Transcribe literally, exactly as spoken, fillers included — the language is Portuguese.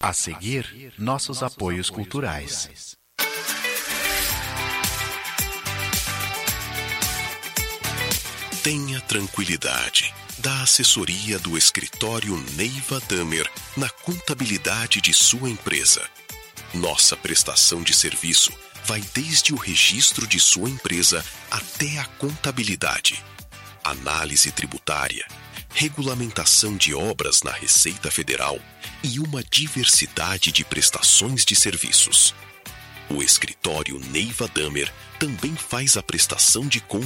A seguir, nossos apoios culturais. Tenha tranquilidade. Da assessoria do escritório Neiva Damer na contabilidade de sua empresa. Nossa prestação de serviço vai desde o registro de sua empresa até a contabilidade, análise tributária, regulamentação de obras na Receita Federal e uma diversidade de prestações de serviços. O escritório Neiva Damer também faz a prestação de